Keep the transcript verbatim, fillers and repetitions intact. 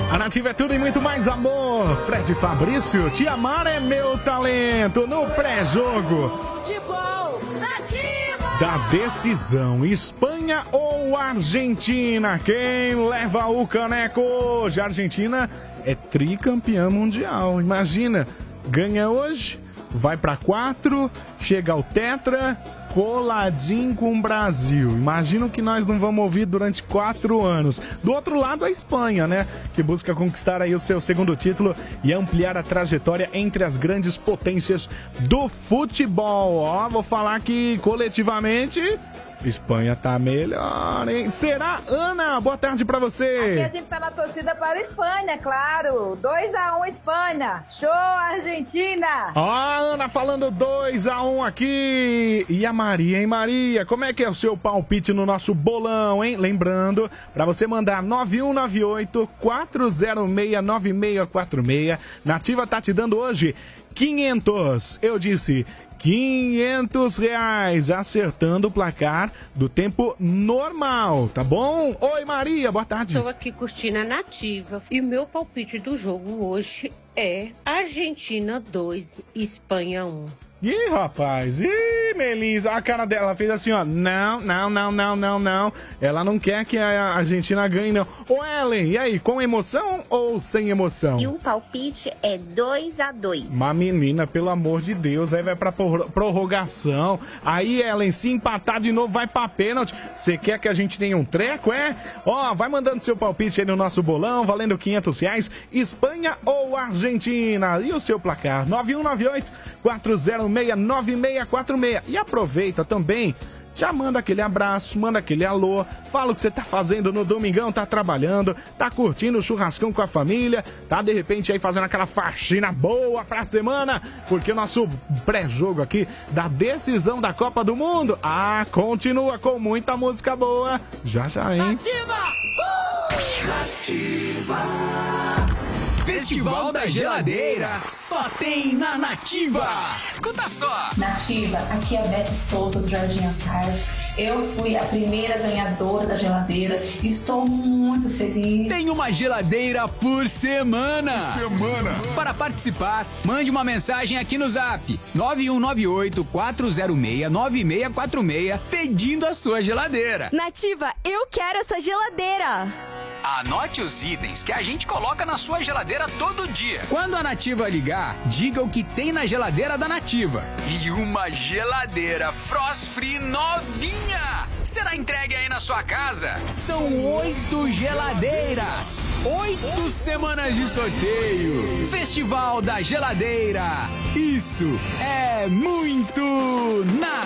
A Nativa é tudo e muito mais amor. Fred Fabrício, te amar é meu talento. No pré-jogo Futebol Nativa da decisão, Espanha ou Argentina? Quem leva o caneco hoje? A Argentina é tricampeã mundial. Imagina, ganha hoje, vai pra quatro, chega ao tetra, coladinho com o Brasil. Imagina o que nós não vamos ouvir durante quatro anos. Do outro lado, a Espanha, né? Que busca conquistar aí o seu segundo título e ampliar a trajetória entre as grandes potências do futebol. Ó, vou falar que coletivamente Espanha tá melhor, hein? Será, Ana? Boa tarde pra você. Aqui a gente tá na torcida para a Espanha, claro. dois a um Espanha. Show, Argentina. Ó, a Ana falando dois a um aqui. E a Maria, hein, Maria? Como é que é o seu palpite no nosso bolão, hein? Lembrando, pra você mandar nove um nove oito, quatro zero seis, nove seis quatro seis. Nativa tá te dando hoje quinhentos. Eu disse quinhentos reais, acertando o placar do tempo normal, tá bom? Oi, Maria, boa tarde. Estou aqui curtindo a Nativa e meu palpite do jogo hoje é Argentina dois, Espanha um. Ih, rapaz, ih, Melissa, a cara dela fez assim, ó, não, não, não, não, não, não, ela não quer que a Argentina ganhe, não. Ô, Ellen, e aí, com emoção ou sem emoção? E o palpite é dois a dois. Uma menina, pelo amor de Deus, aí vai pra prorrogação, aí, Ellen, se empatar de novo, vai pra pênalti. Você quer que a gente tenha um treco, é? Ó, vai mandando seu palpite aí no nosso bolão, valendo quinhentos reais, Espanha ou Argentina? E o seu placar? nove um nove oito, quatro zero seis, nove seis quatro seis. E aproveita também, já manda aquele abraço, manda aquele alô, fala o que você tá fazendo no domingão, tá trabalhando, tá curtindo o churrascão com a família, tá de repente aí fazendo aquela faxina boa pra semana, porque o nosso pré-jogo aqui da decisão da Copa do Mundo, ah, continua com muita música boa, já já, hein? Nativa! Uh! Nativa! Festival da Geladeira, só tem na Nativa. Escuta só. Nativa, aqui é a Beth Souza do Jardim Antártico. Eu fui a primeira ganhadora da geladeira. Estou muito feliz. Tem uma geladeira por semana. Semana. Para participar, mande uma mensagem aqui no Zap nove um nove oito, quatro zero seis, nove seis quatro seis pedindo a sua geladeira. Nativa, eu quero essa geladeira. Anote os itens que a gente coloca na sua geladeira todo dia. Quando a Nativa ligar, diga o que tem na geladeira da Nativa. E uma geladeira Frost Free novinha será entregue aí na sua casa. São oito geladeiras. Oito semanas de sorteio. Festival da Geladeira. Isso é muito na